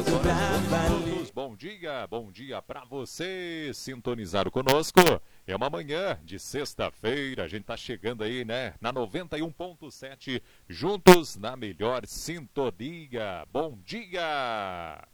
Bom dia para você sintonizado conosco. É uma manhã de sexta-feira, a gente tá chegando aí, né, na 91.7, juntos na melhor sintonia. Bom dia!